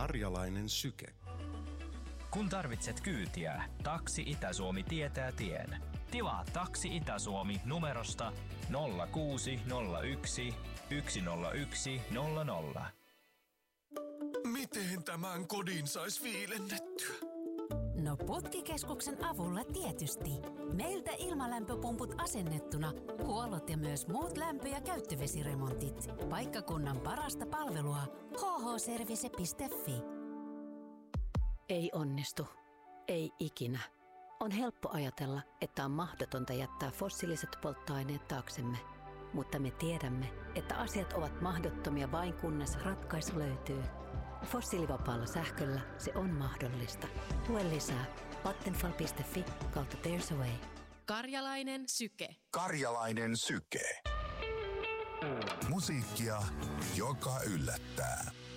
Karjalainen syke. Kun tarvitset kyytiä, Taksi Itä-Suomi tietää tien. Tilaa Taksi Itä-Suomi numerosta 0601 101 00. Miten tämän kodin sais viilennettyä? No Putkikeskuksen avulla tietysti. Meiltä ilmalämpöpumput asennettuna, huollot ja myös muut lämpö- ja käyttövesiremontit. Paikkakunnan parasta palvelua hhservice.fi. Ei onnistu. Ei ikinä. On helppo ajatella, että on mahdotonta jättää fossiiliset polttoaineet taaksemme. Mutta me tiedämme, että asiat ovat mahdottomia vain kunnes ratkaisu löytyy. Fossiilivapaalla sähköllä se on mahdollista. Lue lisää vattenfall.fi/There's a way. Karjalainen syke. Karjalainen syke. Musiikkia, joka yllättää.